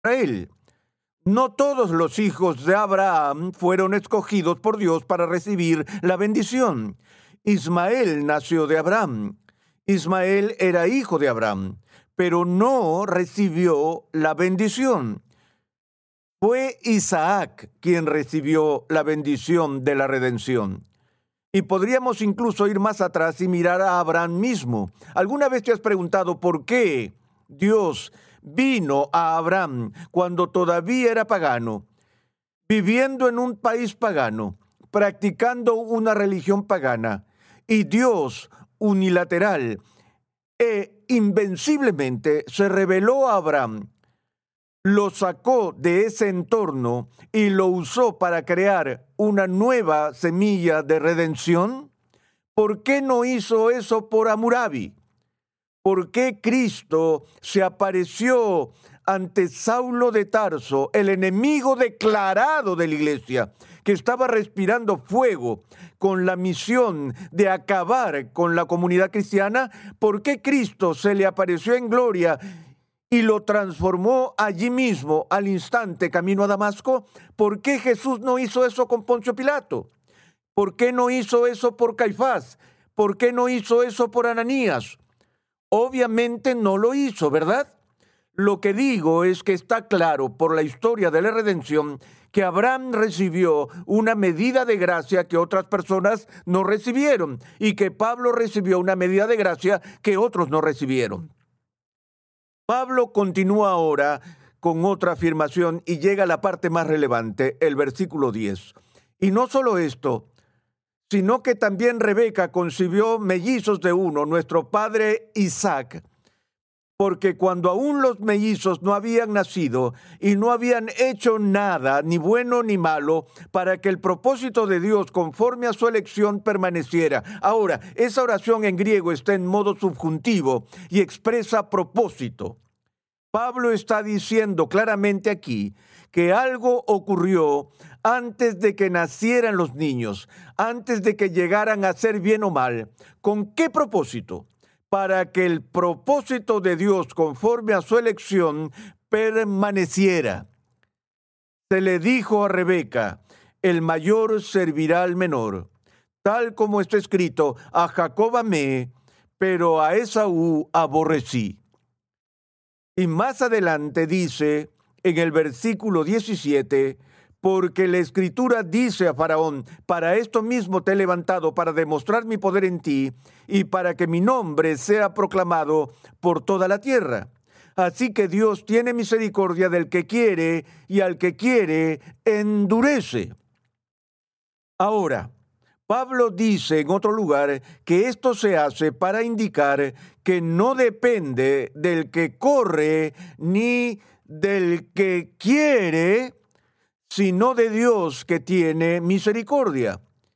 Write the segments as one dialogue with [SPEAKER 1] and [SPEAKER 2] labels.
[SPEAKER 1] Israel. No todos los hijos de Abraham fueron escogidos por Dios para recibir la bendición. Ismael nació de Abraham. Ismael era hijo de Abraham, pero no recibió la bendición. Fue Isaac quien recibió la bendición de la redención. Y podríamos incluso ir más atrás y mirar a Abraham mismo. ¿Alguna vez te has preguntado por qué Dios vino a Abraham cuando todavía era pagano, viviendo en un país pagano, practicando una religión pagana, y Dios unilateral e invenciblemente se reveló a Abraham, lo sacó de ese entorno y lo usó para crear una nueva semilla de redención? ¿Por qué no hizo eso por Hammurabi? ¿Por qué Cristo se apareció ante Saulo de Tarso, el enemigo declarado de la iglesia, que estaba respirando fuego con la misión de acabar con la comunidad cristiana? ¿Por qué Cristo se le apareció en gloria y lo transformó allí mismo, al instante, camino a Damasco? ¿Por qué Jesús no hizo eso con Poncio Pilato? ¿Por qué no hizo eso por Caifás? ¿Por qué no hizo eso por Ananías? Obviamente no lo hizo, ¿verdad? Lo que digo es que está claro por la historia de la redención que Abraham recibió una medida de gracia que otras personas no recibieron y que Pablo recibió una medida de gracia que otros no recibieron. Pablo continúa ahora con otra afirmación y llega a la parte más relevante, el versículo 10. Y no solo esto, sino que también Rebeca concibió mellizos de uno, nuestro padre Isaac, porque cuando aún los mellizos no habían nacido y no habían hecho nada, ni bueno ni malo, para que el propósito de Dios conforme a su elección permaneciera. Ahora, esa oración en griego está en modo subjuntivo y expresa propósito. Pablo está diciendo claramente aquí que algo ocurrió antes de que nacieran los niños, antes de que llegaran a ser bien o mal. ¿Con qué propósito? Para que el propósito de Dios conforme a su elección permaneciera. Se le dijo a Rebeca, el mayor servirá al menor, tal como está escrito, a Jacob amé, pero a Esaú aborrecí. Y más adelante dice, en el versículo 17, porque la Escritura dice a Faraón, para esto mismo te he levantado, para demostrar mi poder en ti, y para que mi nombre sea proclamado por toda la tierra. Así que Dios tiene misericordia del que quiere, y al que quiere, endurece. Ahora, Pablo dice en otro lugar que esto se hace para indicar que no depende del que corre ni del que quiere, sino de Dios que tiene misericordia.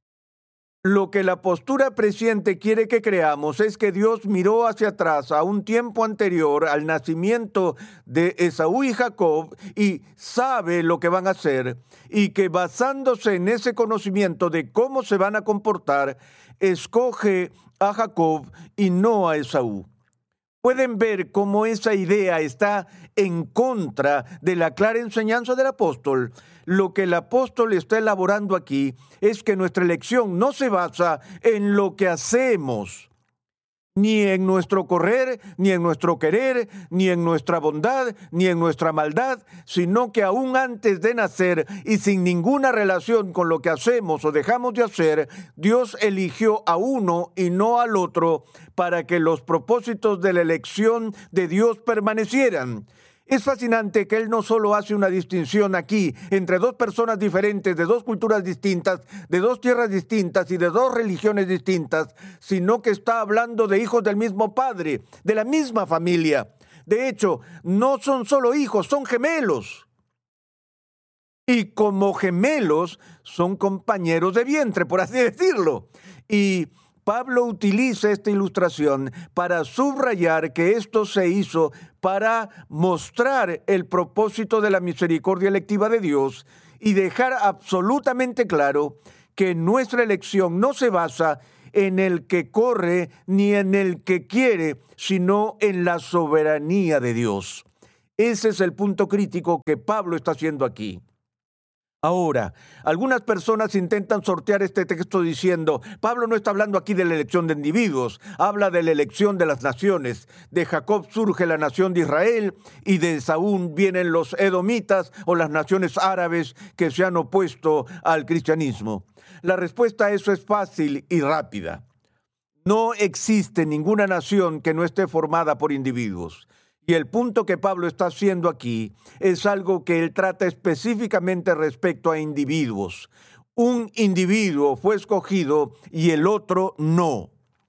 [SPEAKER 1] Lo que la postura presciente quiere que creamos es que Dios miró hacia atrás a un tiempo anterior al nacimiento de Esaú y Jacob y sabe lo que van a hacer, y que basándose en ese conocimiento de cómo se van a comportar, escoge a Jacob y no a Esaú. Pueden ver cómo esa idea está en contra de la clara enseñanza del apóstol. Lo que el apóstol está elaborando aquí es que nuestra elección no se basa en lo que hacemos, ni en nuestro correr, ni en nuestro querer, ni en nuestra bondad, ni en nuestra maldad, sino que aún antes de nacer y sin ninguna relación con lo que hacemos o dejamos de hacer, Dios eligió a uno y no al otro para que los propósitos de la elección de Dios permanecieran. Es fascinante que Él no solo hace una distinción aquí entre dos personas diferentes, de dos culturas distintas, de dos tierras distintas y de dos religiones distintas, sino que está hablando de hijos del mismo padre, de la misma familia. De hecho, no son solo hijos, son gemelos. Y como gemelos, son compañeros de vientre, por así decirlo. Y Pablo utiliza esta ilustración para subrayar que esto se hizo para mostrar el propósito de la misericordia electiva de Dios y dejar absolutamente claro que nuestra elección no se basa en el que corre ni en el que quiere, sino en la soberanía de Dios. Ese es el punto crítico que Pablo está haciendo aquí. Ahora, algunas personas intentan sortear este texto diciendo, Pablo no está hablando aquí de la elección de individuos, habla de la elección de las naciones. De Jacob surge la nación de Israel y de Esaú vienen los edomitas o las naciones árabes que se han opuesto al cristianismo. La respuesta a eso es fácil y rápida. No existe ninguna nación que no esté formada por individuos. Y el punto que Pablo está haciendo aquí es algo que él trata específicamente respecto a individuos. Un individuo fue escogido y el otro no.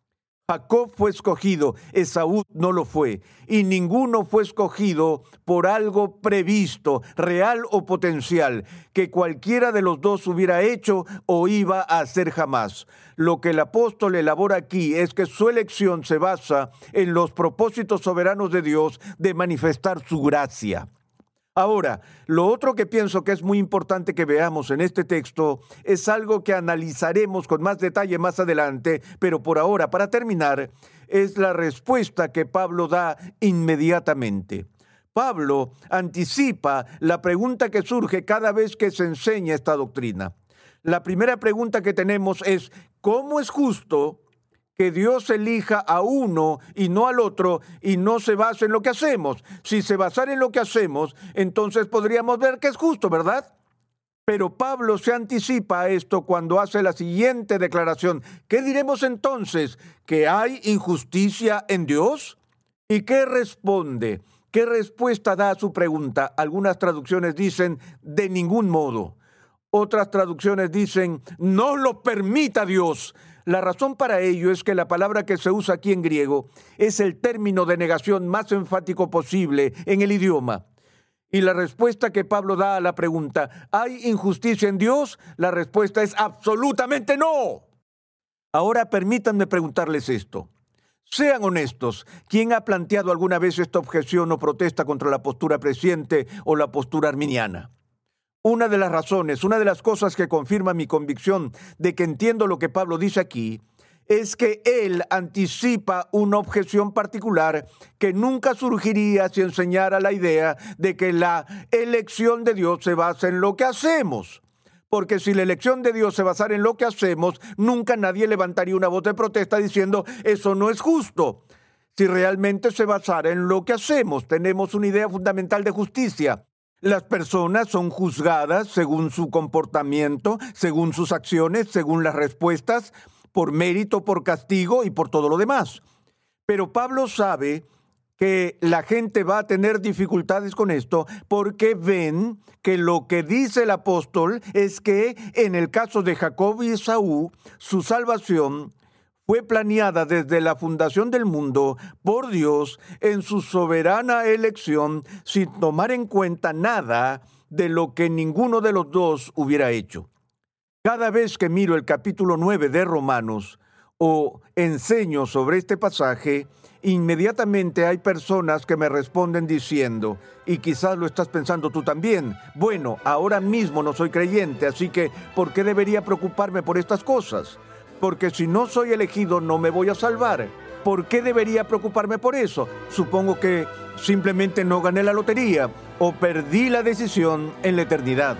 [SPEAKER 1] Jacob fue escogido, Esaú no lo fue, y ninguno fue escogido por algo previsto, real o potencial, que cualquiera de los dos hubiera hecho o iba a hacer jamás. Lo que el apóstol elabora aquí es que su elección se basa en los propósitos soberanos de Dios de manifestar su gracia. Ahora, lo otro que pienso que es muy importante que veamos en este texto es algo que analizaremos con más detalle más adelante, pero por ahora, para terminar, es la respuesta que Pablo da inmediatamente. Pablo anticipa la pregunta que surge cada vez que se enseña esta doctrina. La primera pregunta que tenemos es, ¿cómo es justo que Dios elija a uno y no al otro y no se base en lo que hacemos? Si se basara en lo que hacemos, entonces podríamos ver que es justo, ¿verdad? Pero Pablo se anticipa a esto cuando hace la siguiente declaración. ¿Qué diremos entonces? ¿Que hay injusticia en Dios? ¿Y qué responde? ¿Qué respuesta da a su pregunta? Algunas traducciones dicen, de ningún modo. Otras traducciones dicen, no lo permita Dios. La razón para ello es que la palabra que se usa aquí en griego es el término de negación más enfático posible en el idioma. Y la respuesta que Pablo da a la pregunta, ¿hay injusticia en Dios? La respuesta es absolutamente no. Ahora permítanme preguntarles esto. Sean honestos, ¿quién ha planteado alguna vez esta objeción o protesta contra la postura presciente o la postura arminiana? Una de las razones, una de las cosas que confirma mi convicción de que entiendo lo que Pablo dice aquí, es que él anticipa una objeción particular que nunca surgiría si enseñara la idea de que la elección de Dios se basa en lo que hacemos. Porque si la elección de Dios se basara en lo que hacemos, nunca nadie levantaría una voz de protesta diciendo, eso no es justo. Si realmente se basara en lo que hacemos, tenemos una idea fundamental de justicia. Las personas son juzgadas según su comportamiento, según sus acciones, según las respuestas, por mérito, por castigo y por todo lo demás. Pero Pablo sabe que la gente va a tener dificultades con esto porque ven que lo que dice el apóstol es que en el caso de Jacob y Esaú, su salvación fue planeada desde la fundación del mundo por Dios en su soberana elección sin tomar en cuenta nada de lo que ninguno de los dos hubiera hecho. Cada vez que miro el capítulo 9 de Romanos o enseño sobre este pasaje, inmediatamente hay personas que me responden diciendo, y quizás lo estás pensando tú también, bueno, ahora mismo no soy creyente, así que ¿por qué debería preocuparme por estas cosas? Porque si no soy elegido no me voy a salvar. ¿Por qué debería preocuparme por eso? Supongo que simplemente no gané la lotería o perdí la decisión en la eternidad.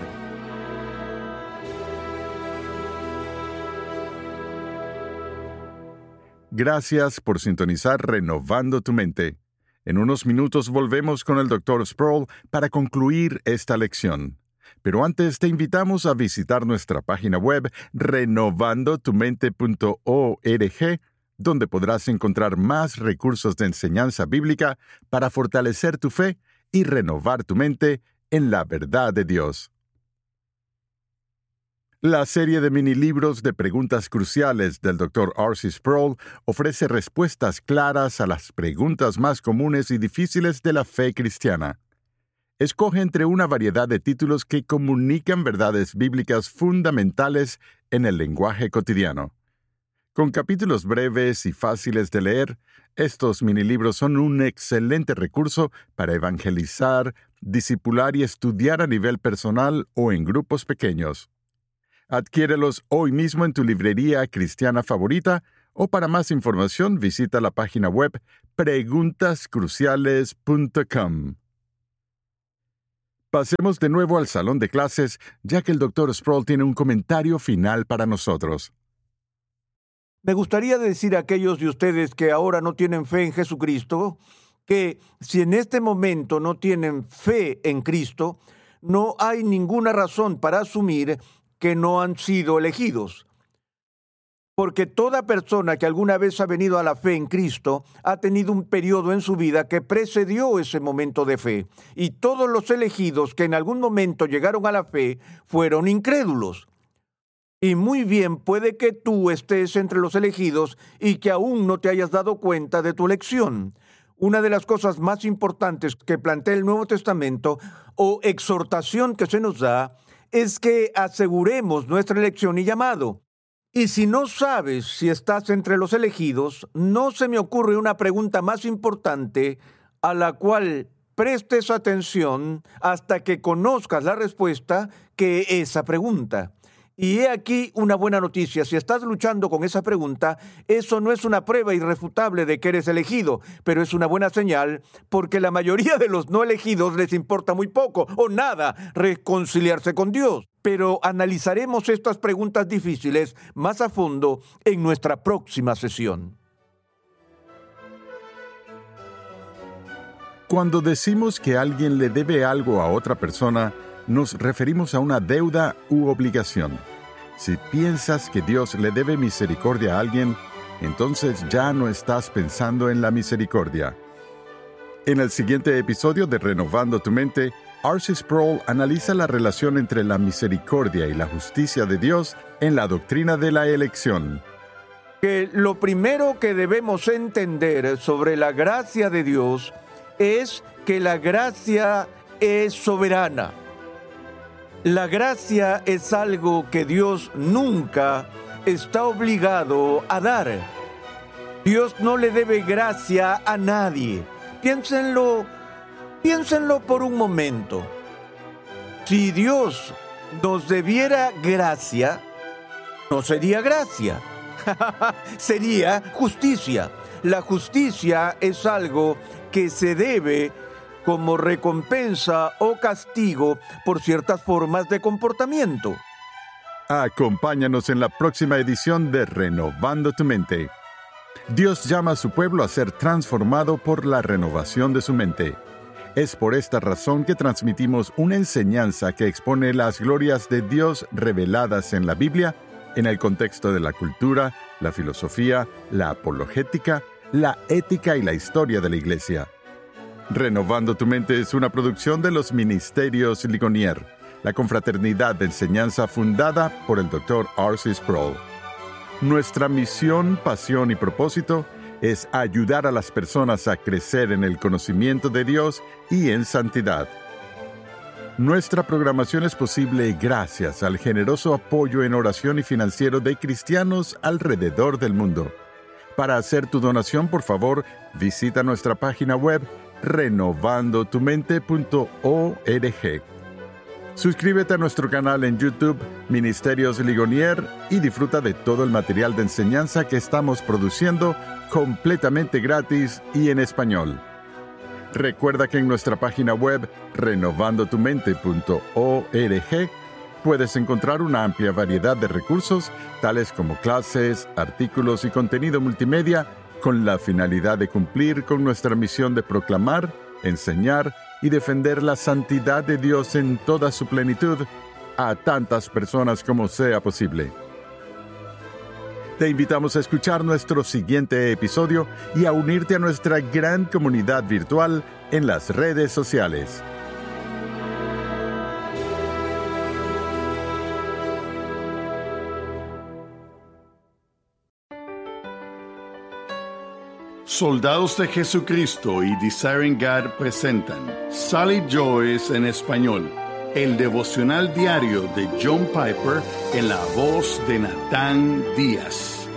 [SPEAKER 2] Gracias por sintonizar Renovando tu Mente. En unos minutos volvemos con el Dr. Sproul para concluir esta lección. Pero antes te invitamos a visitar nuestra página web renovandotumente.org, donde podrás encontrar más recursos de enseñanza bíblica para fortalecer tu fe y renovar tu mente en la verdad de Dios. La serie de minilibros de preguntas cruciales del Dr. R.C. Sproul ofrece respuestas claras a las preguntas más comunes y difíciles de la fe cristiana. Escoge entre una variedad de títulos que comunican verdades bíblicas fundamentales en el lenguaje cotidiano. Con capítulos breves y fáciles de leer, estos minilibros son un excelente recurso para evangelizar, discipular y estudiar a nivel personal o en grupos pequeños. Adquiérelos hoy mismo en tu librería cristiana favorita o para más información visita la página web preguntascruciales.com. Pasemos de nuevo al salón de clases, ya que el Dr. Sproul tiene un comentario final para nosotros.
[SPEAKER 1] Me gustaría decir a aquellos de ustedes que ahora no tienen fe en Jesucristo, que si en este momento no tienen fe en Cristo, no hay ninguna razón para asumir que no han sido elegidos. Porque toda persona que alguna vez ha venido a la fe en Cristo ha tenido un periodo en su vida que precedió ese momento de fe. Y todos los elegidos que en algún momento llegaron a la fe fueron incrédulos. Y muy bien puede que tú estés entre los elegidos y que aún no te hayas dado cuenta de tu elección. Una de las cosas más importantes que plantea el Nuevo Testamento, o exhortación que se nos da, es que aseguremos nuestra elección y llamado. Y si no sabes si estás entre los elegidos, no se me ocurre una pregunta más importante a la cual prestes atención hasta que conozcas la respuesta que esa pregunta. Y he aquí una buena noticia. Si estás luchando con esa pregunta, eso no es una prueba irrefutable de que eres elegido, pero es una buena señal porque la mayoría de los no elegidos les importa muy poco o nada reconciliarse con Dios. Pero analizaremos estas preguntas difíciles más a fondo en nuestra próxima sesión.
[SPEAKER 2] Cuando decimos que alguien le debe algo a otra persona, nos referimos a una deuda u obligación. Si piensas que Dios le debe misericordia a alguien, entonces ya no estás pensando en la misericordia. En el siguiente episodio de Renovando tu Mente, R.C. Sproul analiza la relación entre la misericordia y la justicia de Dios en la doctrina de la elección.
[SPEAKER 1] Que lo primero que debemos entender sobre la gracia de Dios es que la gracia es soberana. La gracia es algo que Dios nunca está obligado a dar. Dios no le debe gracia a nadie. Piénsenlo por un momento. Si Dios nos debiera gracia, no sería gracia, sería justicia. La justicia es algo que se debe como recompensa o castigo por ciertas formas de comportamiento.
[SPEAKER 2] Acompáñanos en la próxima edición de Renovando tu Mente. Dios llama a su pueblo a ser transformado por la renovación de su mente. Es por esta razón que transmitimos una enseñanza que expone las glorias de Dios reveladas en la Biblia, en el contexto de la cultura, la filosofía, la apologética, la ética y la historia de la Iglesia. Renovando tu Mente es una producción de los Ministerios Ligonier, la confraternidad de enseñanza fundada por el Dr. R.C. Sproul. Nuestra misión, pasión y propósito es ayudar a las personas a crecer en el conocimiento de Dios y en santidad. Nuestra programación es posible gracias al generoso apoyo en oración y financiero de cristianos alrededor del mundo. Para hacer tu donación, por favor, visita nuestra página web renovandotumente.org. Suscríbete a nuestro canal en YouTube, Ministerios Ligonier, y disfruta de todo el material de enseñanza que estamos produciendo completamente gratis y en español. Recuerda que en nuestra página web, renovandotumente.org, puedes encontrar una amplia variedad de recursos, tales como clases, artículos y contenido multimedia, con la finalidad de cumplir con nuestra misión de proclamar, enseñar y defender la santidad de Dios en toda su plenitud a tantas personas como sea posible. Te invitamos a escuchar nuestro siguiente episodio y a unirte a nuestra gran comunidad virtual en las redes sociales.
[SPEAKER 3] Soldados de Jesucristo y Desiring God presentan Sally Joyce en español, el devocional diario de John Piper en la voz de Natán Díaz.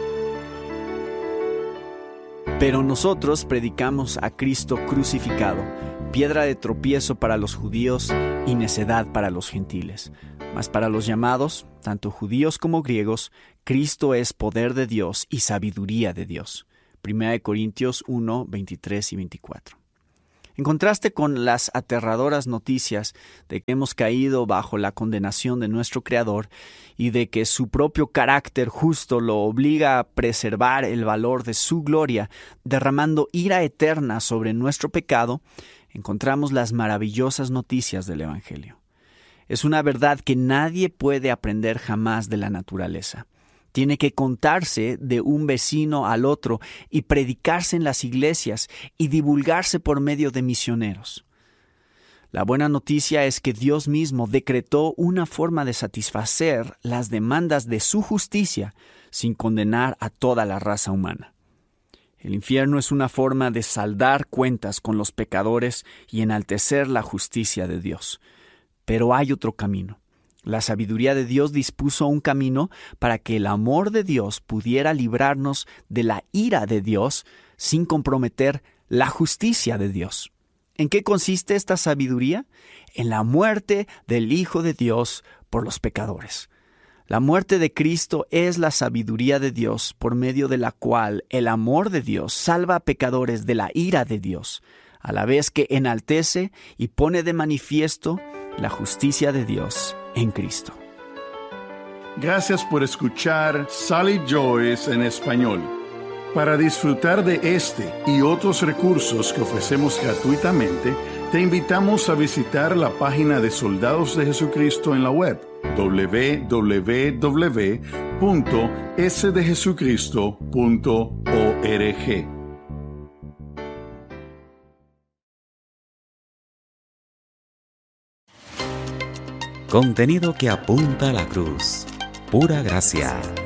[SPEAKER 4] Pero nosotros predicamos a Cristo crucificado, piedra de tropiezo para los judíos y necedad para los gentiles. Mas para los llamados, tanto judíos como griegos, Cristo es poder de Dios y sabiduría de Dios. 1 Corintios 1, 23 y 24. En contraste con las aterradoras noticias de que hemos caído bajo la condenación de nuestro Creador y de que su propio carácter justo lo obliga a preservar el valor de su gloria, derramando ira eterna sobre nuestro pecado, encontramos las maravillosas noticias del Evangelio. Es una verdad que nadie puede aprender jamás de la naturaleza. Tiene que contarse de un vecino al otro y predicarse en las iglesias y divulgarse por medio de misioneros. La buena noticia es que Dios mismo decretó una forma de satisfacer las demandas de su justicia sin condenar a toda la raza humana. El infierno es una forma de saldar cuentas con los pecadores y enaltecer la justicia de Dios. Pero hay otro camino. La sabiduría de Dios dispuso un camino para que el amor de Dios pudiera librarnos de la ira de Dios sin comprometer la justicia de Dios. ¿En qué consiste esta sabiduría? En la muerte del Hijo de Dios por los pecadores. La muerte de Cristo es la sabiduría de Dios por medio de la cual el amor de Dios salva a pecadores de la ira de Dios, a la vez que enaltece y pone de manifiesto la justicia de Dios en Cristo.
[SPEAKER 3] Gracias por escuchar Sally Joyce en español. Para disfrutar de este y otros recursos que ofrecemos gratuitamente, te invitamos a visitar la página de Soldados de Jesucristo en la web www.sdejesucristo.org.
[SPEAKER 5] Contenido que apunta a la cruz. Pura gracia.